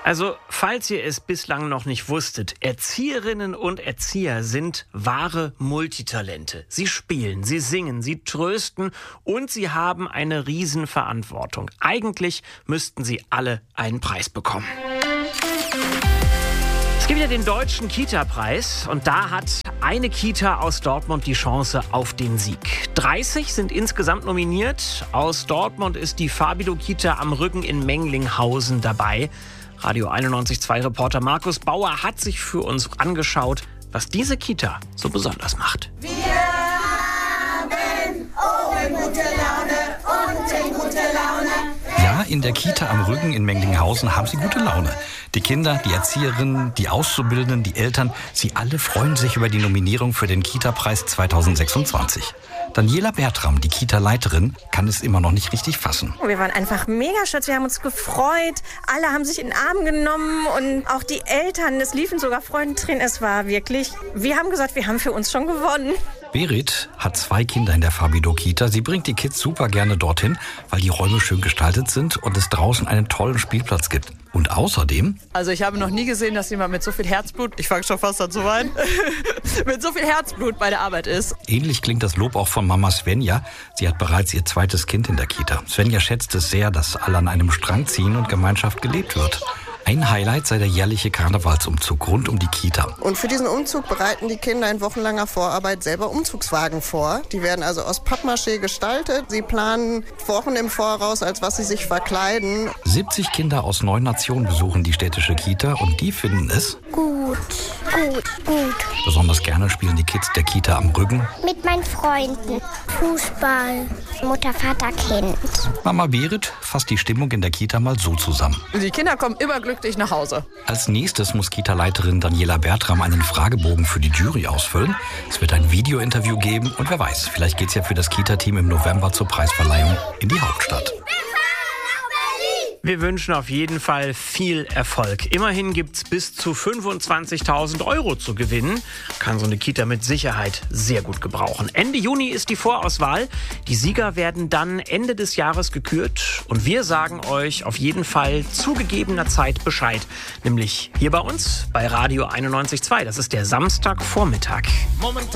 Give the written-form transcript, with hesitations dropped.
Also, falls ihr es bislang noch nicht wusstet, Erzieherinnen und Erzieher sind wahre Multitalente. Sie spielen, sie singen, sie trösten und sie haben eine Riesenverantwortung. Eigentlich müssten sie alle einen Preis bekommen. Es gibt ja den Deutschen Kita-Preis und da hat eine Kita aus Dortmund die Chance auf den Sieg. 30 sind insgesamt nominiert. Aus Dortmund ist die Fabido-Kita am Rücken in Menglinghausen dabei. Radio 91.2 Reporter Markus Bauer hat sich für uns angeschaut, was diese Kita so besonders macht. Wir haben oben gute Laune, unten gute Laune. Ja, in der Kita am Rücken in Menglinghausen haben sie gute Laune. Die Kinder, die Erzieherinnen, die Auszubildenden, die Eltern, sie alle freuen sich über die Nominierung für den Kita-Preis 2026. Daniela Bertram, die Kita-Leiterin, kann es immer noch nicht richtig fassen. Wir waren einfach mega stolz, wir haben uns gefreut. Alle haben sich in den Arm genommen und auch die Eltern, es liefen sogar Freudentränen. Es war wirklich, wir haben gesagt, wir haben für uns schon gewonnen. Berit hat 2 Kinder in der Fabido-Kita. Sie bringt die Kids super gerne dorthin, weil die Räume schön gestaltet sind und es draußen einen tollen Spielplatz gibt. Und außerdem... Also ich habe noch nie gesehen, dass jemand mit so viel Herzblut, ich fange schon fast an zu weinen, mit so viel Herzblut bei der Arbeit ist. Ähnlich klingt das Lob auch von Mama Svenja. Sie hat bereits ihr 2. Kind in der Kita. Svenja schätzt es sehr, dass alle an einem Strang ziehen und Gemeinschaft gelebt wird. Ein Highlight sei der jährliche Karnevalsumzug rund um die Kita. Und für diesen Umzug bereiten die Kinder in wochenlanger Vorarbeit selber Umzugswagen vor. Die werden also aus Pappmaché gestaltet. Sie planen Wochen im Voraus, als was sie sich verkleiden. 70 Kinder aus 9 Nationen besuchen die städtische Kita und die finden es gut. Besonders gerne spielen die Kids der Kita am Rücken Mit meinen Freunden. Fußball. Mutter, Vater, Kind. Mama Berit fasst die Stimmung in der Kita mal so zusammen. Die Kinder kommen immer glücklich nach Hause. Als nächstes muss Kita-Leiterin Daniela Bertram einen Fragebogen für die Jury ausfüllen. Es wird ein Video-Interview geben und wer weiß, vielleicht geht's ja für das Kita-Team im November zur Preisverleihung in die Hauptstadt. Wir wünschen auf jeden Fall viel Erfolg. Immerhin gibt's bis zu 25.000 € zu gewinnen. Kann so eine Kita mit Sicherheit sehr gut gebrauchen. Ende Juni ist die Vorauswahl. Die Sieger werden dann Ende des Jahres gekürt. Und wir sagen euch auf jeden Fall zu gegebener Zeit Bescheid. Nämlich hier bei uns bei Radio 91.2. Das ist der Samstagvormittag. Momentan